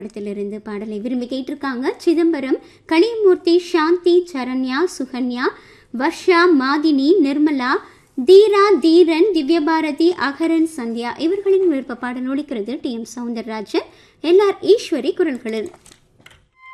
இடத்திலிருந்து பாடலை விரும்பி கேட்டிருக்காங்க. சிதம்பரம், கலியமூர்த்தி, சாந்தி, சரண்யா, சுகன்யா, வர்ஷா, மாதினி, நிர்மலா, தீரா, தீரன், திவ்யபாரதி, அகரன், சந்தியா இவர்களின் விருப்ப பாடல் ஒலிக்கிறது. டி.எம். சௌந்தரராஜன், எல்.ஆர். ஈஸ்வரி குரல்களில்.